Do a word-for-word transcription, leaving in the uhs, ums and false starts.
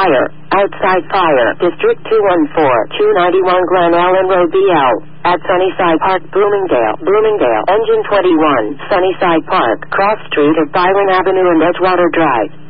Fire. Outside Fire. District two one four, two ninety-one Glen Ellen Road B L. At Sunnyside Park, Bloomingdale. Bloomingdale. Engine twenty-one. Sunnyside Park. Cross Street of Byron Avenue and Edgewater Drive.